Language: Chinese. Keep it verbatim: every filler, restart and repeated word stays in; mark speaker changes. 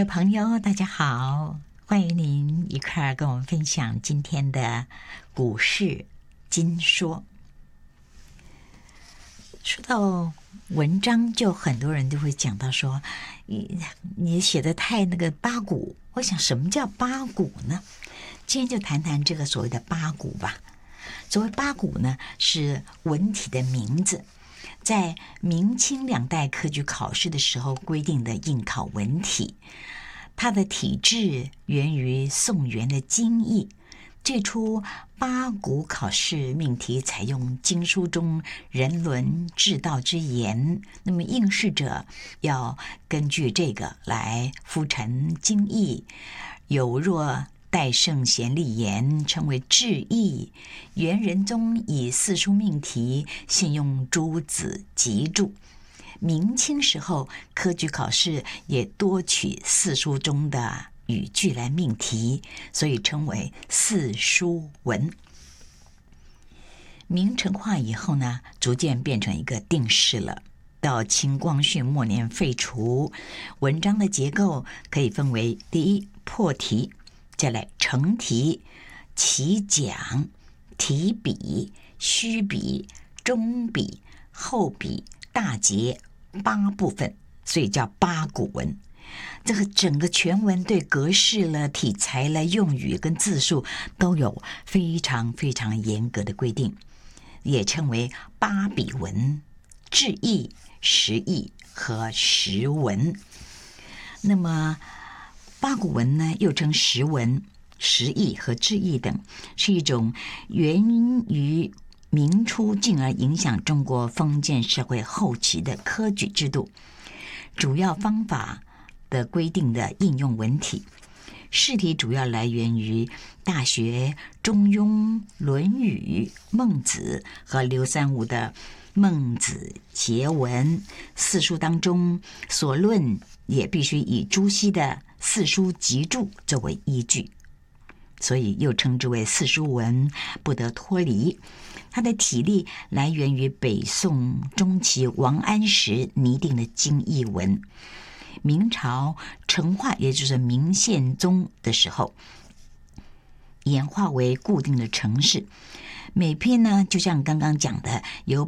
Speaker 1: 位朋友，大家好，欢迎您一块儿跟我们分享今天的股市金说。说到文章，就很多人都会讲到说，你你写的太那个八股。我想，什么叫八股呢？今天就谈谈这个所谓的八股吧。所谓八股呢，是文体的名字，在明清两代科举考试的时候规定的应考文体。它的体制源于宋元的经义。最初八股考试命题采用经书中人伦治道之言，那么应试者要根据这个来复陈经义。有若戴圣贤立言，称为治义。元仁宗以四书命题信用诸子集注。明清时候科举考试也多取四书中的语句来命题，所以称为四书文。明成化以后呢，逐渐变成一个定式了。到清光绪末年废除。文章的结构可以分为：第一，破题；再来成题、起讲、提笔、虚笔、中笔、后笔、大结，八部分，所以叫八股文。这个整个全文对格式了、题材了、用语跟字数都有非常非常严格的规定，也称为八笔文、志义、实义和实文。那么八股文呢，又称实文、实义和志义等，是一种源于明初进而影响中国封建社会后期的科举制度，主要方法的规定的应用文体。试题主要来源于《大学》、《中庸》、《论语》、《孟子》和刘三五的《孟子结文》。四书当中所论也必须以朱熹的四书集注作为依据，所以又称之为四书文，不得脱离。它的体例来源于北宋中期王安石拟定的经义文。明朝成化，也就是明宪宗的时候，演化为固定的程式。每篇呢，就像刚刚讲的，由